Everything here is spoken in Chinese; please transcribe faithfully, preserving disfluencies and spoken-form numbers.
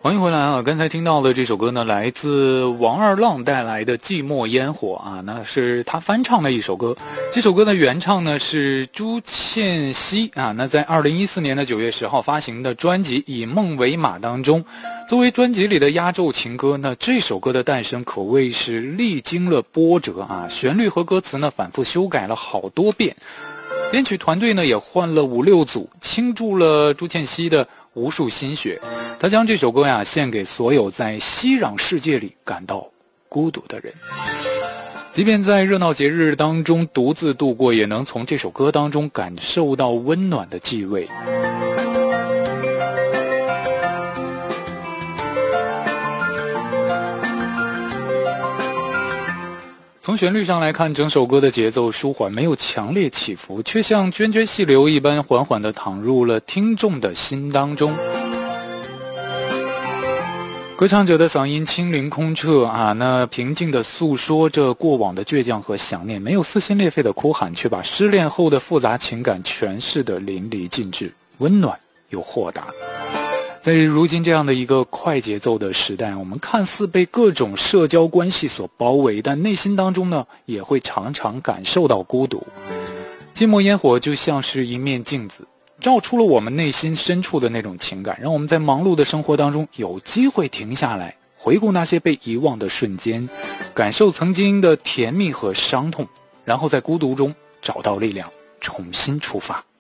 欢迎回来啊！刚才听到的这首歌呢，来自王二浪带来的《寂寞烟火》啊，那是他翻唱的一首歌。这首歌的原唱呢是朱倩熙啊，那在二零一四年的九月十号发行的专辑《以梦为马》当中，作为专辑里的压轴情歌呢，这首歌的诞生可谓是历经了波折啊，旋律和歌词呢反复修改了好多遍，编曲团队呢也换了五六组，倾注了朱倩熙的无数心血。他将这首歌呀献给所有在熙攘世界里感到孤独的人，即便在热闹节日当中独自度过，也能从这首歌当中感受到温暖的气味。从旋律上来看，整首歌的节奏舒缓，没有强烈起伏，却像涓涓细流一般缓缓地淌入了听众的心当中。歌唱者的嗓音清灵空澈啊，那平静地诉说着过往的倔强和想念，没有撕心裂肺的哭喊，却把失恋后的复杂情感诠释得淋漓尽致，温暖又豁达。在如今这样的一个快节奏的时代，我们看似被各种社交关系所包围，但内心当中呢，也会常常感受到孤独。寂寞烟火就像是一面镜子，照出了我们内心深处的那种情感，让我们在忙碌的生活当中有机会停下来，回顾那些被遗忘的瞬间，感受曾经的甜蜜和伤痛，然后在孤独中找到力量，重新出发。